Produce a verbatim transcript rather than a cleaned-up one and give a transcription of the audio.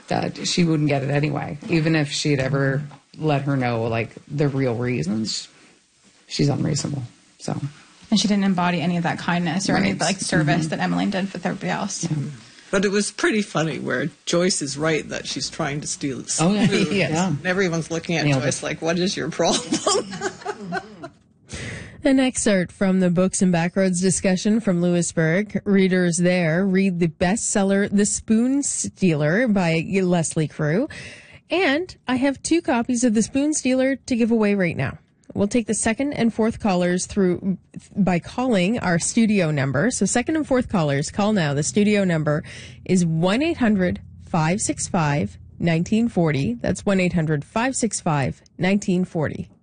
that she wouldn't get it anyway. Even if she'd ever let her know, like, the real reasons, she's unreasonable. So, and she didn't embody any of that kindness or right. any of the, like, service mm-hmm. that Emmeline did with everybody else. Yeah. But it was pretty funny where Joyce is right that she's trying to steal oh, yeah. food. Yes. Yeah. And everyone's looking at Nailed Joyce it. like, what is your problem? An excerpt from the Books and Backroads discussion from Lewisburg. Readers there read the bestseller The Spoon Stealer by Leslie Crew. And I have two copies of The Spoon Stealer to give away right now. We'll take the second and fourth callers through by calling our studio number. So second and fourth callers, call now. The studio number is one eight hundred five six five one nine four zero. That's one eight hundred five six five one nine four zero.